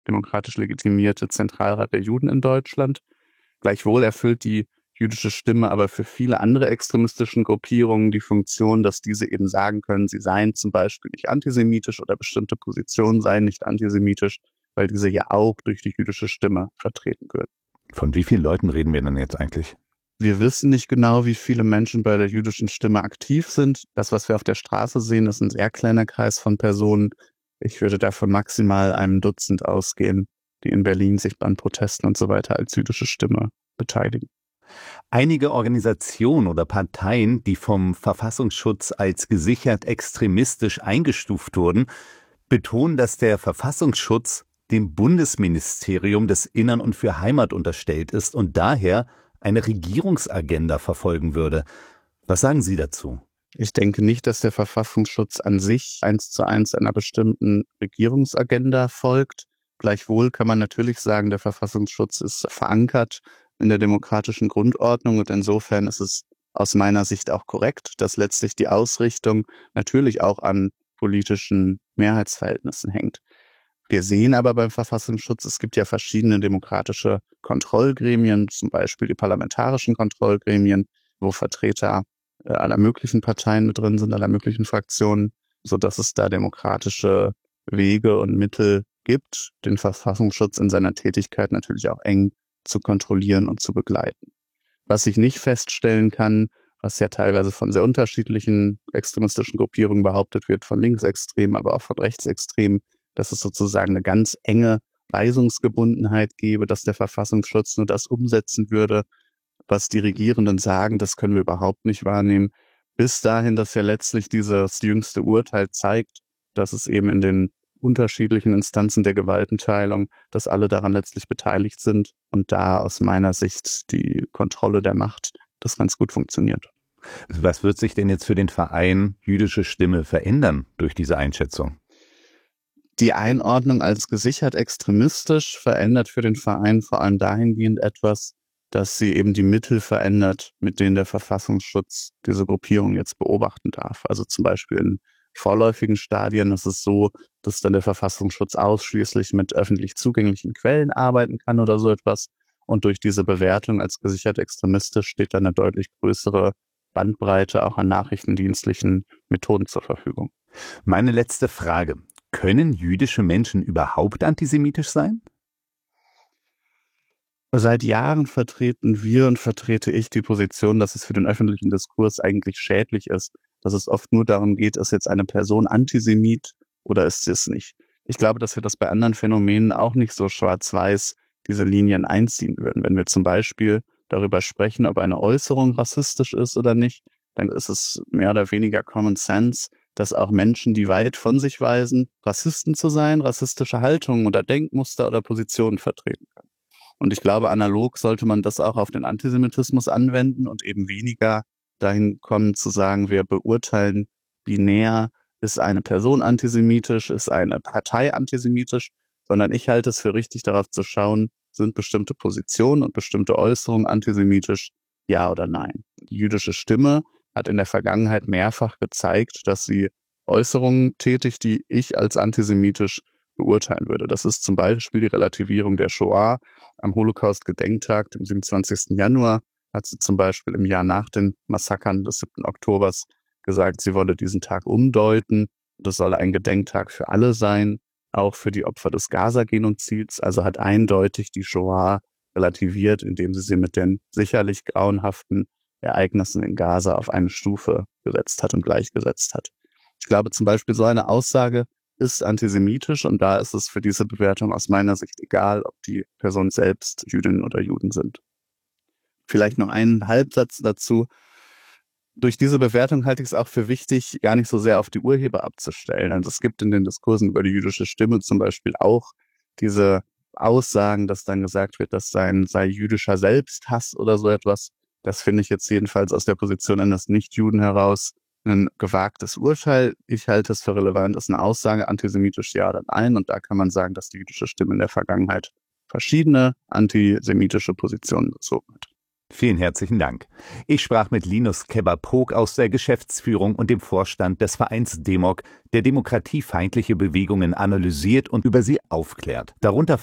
demokratisch legitimierte Zentralrat der Juden in Deutschland. Gleichwohl erfüllt die jüdische Stimme aber für viele andere extremistischen Gruppierungen die Funktion, dass diese eben sagen können, sie seien zum Beispiel nicht antisemitisch oder bestimmte Positionen seien nicht antisemitisch, weil diese ja auch durch die jüdische Stimme vertreten wird. Von wie vielen Leuten reden wir denn jetzt eigentlich? Wir wissen nicht genau, wie viele Menschen bei der jüdischen Stimme aktiv sind. Das, was wir auf der Straße sehen, ist ein sehr kleiner Kreis von Personen. Ich würde da von maximal einem Dutzend ausgehen, die in Berlin sich an Protesten und so weiter als jüdische Stimme beteiligen. Einige Organisationen oder Parteien, die vom Verfassungsschutz als gesichert extremistisch eingestuft wurden, betonen, dass der Verfassungsschutz dem Bundesministerium des Innern und für Heimat unterstellt ist und daher eine Regierungsagenda verfolgen würde. Was sagen Sie dazu? Ich denke nicht, dass der Verfassungsschutz an sich 1:1 einer bestimmten Regierungsagenda folgt. Gleichwohl kann man natürlich sagen, der Verfassungsschutz ist verankert in der demokratischen Grundordnung und insofern ist es aus meiner Sicht auch korrekt, dass letztlich die Ausrichtung natürlich auch an politischen Mehrheitsverhältnissen hängt. Wir sehen aber beim Verfassungsschutz, es gibt ja verschiedene demokratische Kontrollgremien, zum Beispiel die parlamentarischen Kontrollgremien, wo Vertreter aller möglichen Parteien mit drin sind, aller möglichen Fraktionen, sodass es da demokratische Wege und Mittel gibt, den Verfassungsschutz in seiner Tätigkeit natürlich auch eng zu kontrollieren und zu begleiten. Was ich nicht feststellen kann, was ja teilweise von sehr unterschiedlichen extremistischen Gruppierungen behauptet wird, von Linksextremen, aber auch von Rechtsextremen, dass es sozusagen eine ganz enge Weisungsgebundenheit gäbe, dass der Verfassungsschutz nur das umsetzen würde, was die Regierenden sagen, das können wir überhaupt nicht wahrnehmen. Bis dahin, dass ja letztlich dieses jüngste Urteil zeigt, dass es eben in den unterschiedlichen Instanzen der Gewaltenteilung, dass alle daran letztlich beteiligt sind und da aus meiner Sicht die Kontrolle der Macht das ganz gut funktioniert. Was wird sich denn jetzt für den Verein Jüdische Stimme verändern durch diese Einschätzung? Die Einordnung als gesichert extremistisch verändert für den Verein vor allem dahingehend etwas, dass sie eben die Mittel verändert, mit denen der Verfassungsschutz diese Gruppierung jetzt beobachten darf. Also zum Beispiel in vorläufigen Stadien ist es so, dass dann der Verfassungsschutz ausschließlich mit öffentlich zugänglichen Quellen arbeiten kann oder so etwas. Und durch diese Bewertung als gesichert extremistisch steht dann eine deutlich größere Bandbreite auch an nachrichtendienstlichen Methoden zur Verfügung. Meine letzte Frage. Können jüdische Menschen überhaupt antisemitisch sein? Seit Jahren vertreten wir und vertrete ich die Position, dass es für den öffentlichen Diskurs eigentlich schädlich ist, dass es oft nur darum geht, ist jetzt eine Person Antisemit oder ist sie es nicht. Ich glaube, dass wir das bei anderen Phänomenen auch nicht so schwarz-weiß diese Linien einziehen würden. Wenn wir zum Beispiel darüber sprechen, ob eine Äußerung rassistisch ist oder nicht, dann ist es mehr oder weniger Common Sense, dass auch Menschen, die weit von sich weisen, Rassisten zu sein, rassistische Haltungen oder Denkmuster oder Positionen vertreten können. Und ich glaube, analog sollte man das auch auf den Antisemitismus anwenden und eben weniger dahin kommen zu sagen, wir beurteilen binär, ist eine Person antisemitisch, ist eine Partei antisemitisch, sondern ich halte es für richtig, darauf zu schauen, sind bestimmte Positionen und bestimmte Äußerungen antisemitisch, ja oder nein. Die jüdische Stimme hat in der Vergangenheit mehrfach gezeigt, dass sie Äußerungen tätigt, die ich als antisemitisch beurteilen würde. Das ist zum Beispiel die Relativierung der Shoah. Am Holocaust-Gedenktag, dem 27. Januar, hat sie zum Beispiel im Jahr nach den Massakern des 7. Oktobers gesagt, sie wolle diesen Tag umdeuten. Das solle ein Gedenktag für alle sein, auch für die Opfer des Gaza-Genozids. Also hat eindeutig die Shoah relativiert, indem sie mit den sicherlich grauenhaften Ereignissen in Gaza auf eine Stufe gesetzt hat und gleichgesetzt hat. Ich glaube zum Beispiel, so eine Aussage ist antisemitisch und da ist es für diese Bewertung aus meiner Sicht egal, ob die Personen selbst Jüdinnen oder Juden sind. Vielleicht noch einen Halbsatz dazu. Durch diese Bewertung halte ich es auch für wichtig, gar nicht so sehr auf die Urheber abzustellen. Also es gibt in den Diskursen über die jüdische Stimme zum Beispiel auch diese Aussagen, dass dann gesagt wird, das sei jüdischer Selbsthass oder so etwas. Das finde ich jetzt jedenfalls aus der Position eines Nichtjuden heraus ein gewagtes Urteil. Ich halte es für relevant, ist eine Aussage antisemitisch ja oder nein. Und da kann man sagen, dass die jüdische Stimme in der Vergangenheit verschiedene antisemitische Positionen bezogen hat. Vielen herzlichen Dank. Ich sprach mit Linus Kebber-Pog aus der Geschäftsführung und dem Vorstand des Vereins DEMOC, der demokratiefeindliche Bewegungen analysiert und über sie aufklärt. Darunter